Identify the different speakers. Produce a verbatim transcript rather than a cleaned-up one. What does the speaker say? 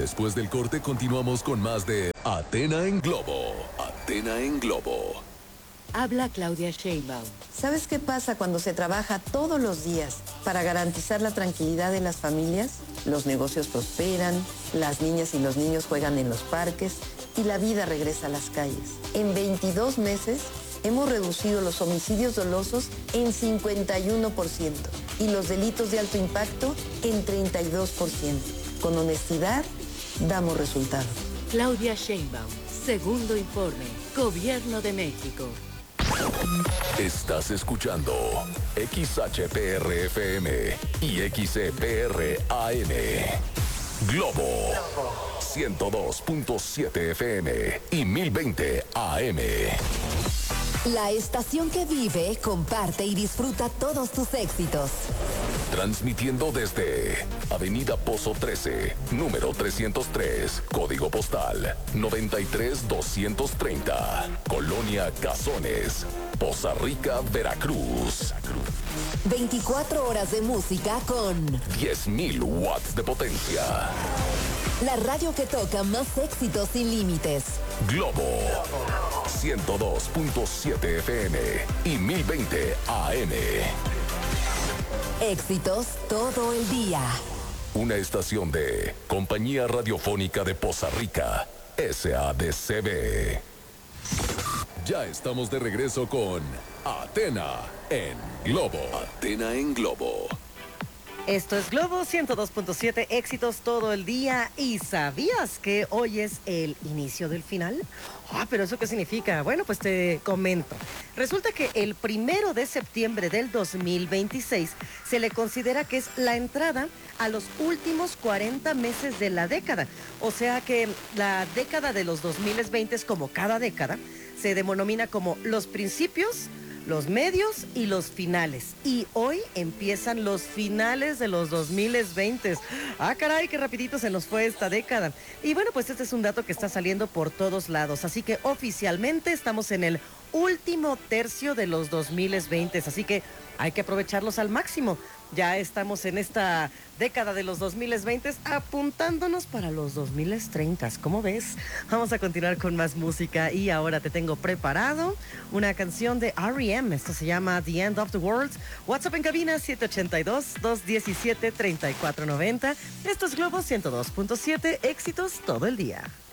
Speaker 1: Después del corte continuamos con más de Athena en Globo. Athena en Globo.
Speaker 2: Habla Claudia Sheinbaum.
Speaker 3: ¿Sabes qué pasa cuando se trabaja todos los días para garantizar la tranquilidad de las familias? Los negocios prosperan, las niñas y los niños juegan en los parques y la vida regresa a las calles. En veintidós meses hemos reducido los homicidios dolosos en cincuenta y uno por ciento y los delitos de alto impacto en treinta y dos por ciento. Con honestidad, damos resultados.
Speaker 2: Claudia Sheinbaum, segundo informe, Gobierno de México.
Speaker 1: Estás escuchando X H P R F M y X E P R A M. Globo ciento dos punto siete F M y mil veinte A M.
Speaker 4: La estación que vive, comparte y disfruta todos tus éxitos.
Speaker 1: Transmitiendo desde Avenida Pozo trece, número trescientos tres, código postal noventa y tres doscientos treinta, Colonia Cazones, Poza Rica, Veracruz.
Speaker 4: veinticuatro horas de música con
Speaker 1: diez mil watts de potencia.
Speaker 4: La radio que toca más éxitos sin límites.
Speaker 1: Globo ciento dos punto siete F M y mil veinte A M.
Speaker 4: Éxitos todo el día.
Speaker 1: Una estación de Compañía Radiofónica de Poza Rica, S A D C B. Ya estamos de regreso con Athena en Globo. Athena en Globo.
Speaker 5: Esto es Globo ciento dos punto siete, éxitos todo el día. ¿Y sabías que hoy es el inicio del final? Ah, ¿pero eso qué significa? Bueno, pues te comento. Resulta que el primero de septiembre del dos mil veintiséis se le considera que es la entrada a los últimos cuarenta meses de la década. O sea que la década de los dos mil veinte, como cada década, se denomina como los principios, los medios y los finales. Y hoy empiezan los finales de los dos mil veinte. Ah, caray, qué rapidito se nos fue esta década. Y bueno, pues este es un dato que está saliendo por todos lados. Así que oficialmente estamos en el último tercio de los dos mil veinte. Así que hay que aprovecharlos al máximo. Ya estamos en esta década de los dos mil veinte apuntándonos para los dos mil treinta. ¿Cómo ves? Vamos a continuar con más música y ahora te tengo preparado una canción de R E M. Esto se llama The End of the World. WhatsApp en cabina siete ocho dos, dos uno siete, tres cuatro nueve cero. Esto es Globo ciento dos punto siete, éxitos todo el día.